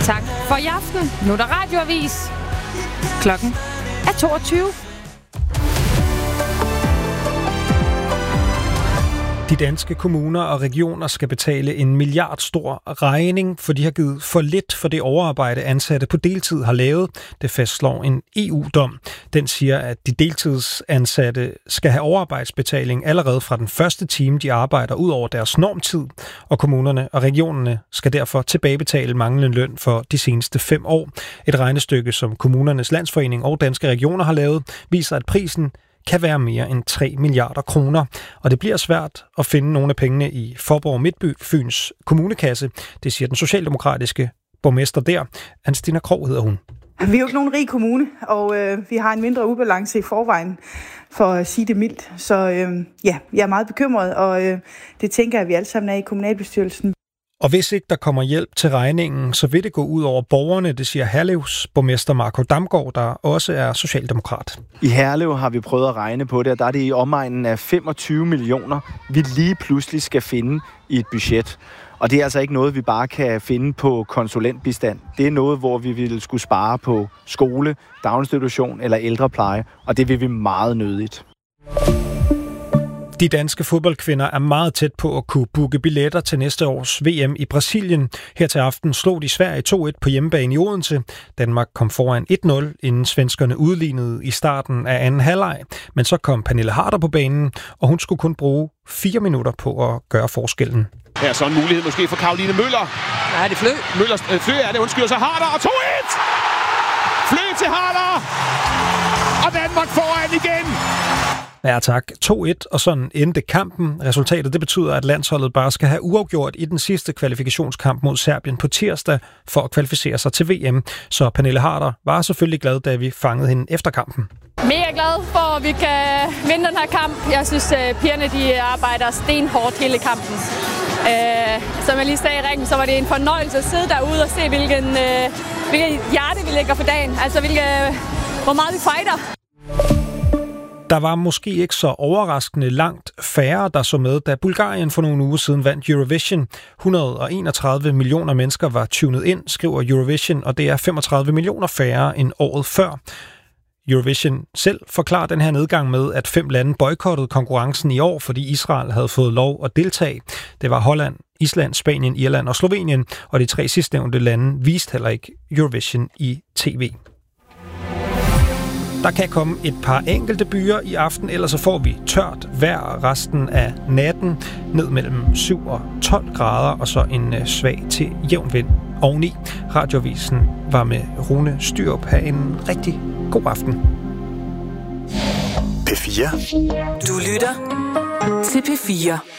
Tak for i aften. Nu er der radioavis. Klokken er 22. De danske kommuner og regioner skal betale en milliardstor regning, for de har givet for lidt for det overarbejde, ansatte på deltid har lavet. Det fastslår en EU-dom. Den siger, at de deltidsansatte skal have overarbejdsbetaling allerede fra den første time, de arbejder ud over deres normtid, og kommunerne og regionerne skal derfor tilbagebetale manglende løn for de seneste 5 år. Et regnestykke, som Kommunernes Landsforening og Danske Regioner har lavet, viser, at prisen kan være mere end 3 milliarder kroner. Og det bliver svært at finde nogle af pengene i Faaborg Midtfyns kommunekasse. Det siger den socialdemokratiske borgmester der. Anstina Krog hedder hun. Vi er jo ikke nogen rig kommune, og vi har en mindre ubalance i forvejen, for at sige det mildt. Så jeg er meget bekymret, og det tænker jeg, at vi alle sammen er i kommunalbestyrelsen. Og hvis ikke der kommer hjælp til regningen, så vil det gå ud over borgerne, det siger Herlevs borgmester Marco Damgaard, der også er socialdemokrat. I Herlev har vi prøvet at regne på det, og der er det i omegnen af 25 millioner, vi lige pludselig skal finde i et budget. Og det er altså ikke noget, vi bare kan finde på konsulentbistand. Det er noget, hvor vi ville skulle spare på skole, daginstitution eller ældrepleje, og det vil vi meget nødigt. De danske fodboldkvinder er meget tæt på at kunne booke billetter til næste års VM i Brasilien. Her til aften slog de Sverige 2-1 på hjemmebane i Odense. Danmark kom foran 1-0, inden svenskerne udlignede i starten af anden halvleg. Men så kom Pernille Harder på banen, og hun skulle kun bruge 4 minutter på at gøre forskellen. Her er så en mulighed måske for Caroline Møller. Ja, det er Flø. Flø er det, undskyld, så Harder og 2-1! Flø til Harder! Og Danmark foran igen! Ja tak, 2-1, og sådan endte kampen. Resultatet det betyder, at landsholdet bare skal have uafgjort i den sidste kvalifikationskamp mod Serbien på tirsdag for at kvalificere sig til VM. Så Pernille Harder var selvfølgelig glad, da vi fangede hende efter kampen. Mega glad for, at vi kan vinde den her kamp. Jeg synes, pigerne de arbejder stenhårdt hele kampen. Som jeg lige sagde i ringen, så var det en fornøjelse at sidde derude og se, hvilken hjerte vi lægger for dagen. Altså, hvor meget vi fighter. Der var måske ikke så overraskende langt færre, der så med, da Bulgarien for nogle uger siden vandt Eurovision. 131 millioner mennesker var tunet ind, skriver Eurovision, og det er 35 millioner færre end året før. Eurovision selv forklarer den her nedgang med, at 5 lande boykottede konkurrencen i år, fordi Israel havde fået lov at deltage. Det var Holland, Island, Spanien, Irland og Slovenien, og de 3 sidstnævnte lande viste heller ikke Eurovision i tv. Der kan komme et par enkelte byer i aften, ellers så får vi tørt vejr resten af natten, ned mellem 7 og 12 grader, og så en svag til jævn vind oveni. Radioavisen var med Rune Styrup. Ha' en rigtig god aften. P4. Du lytter til P4.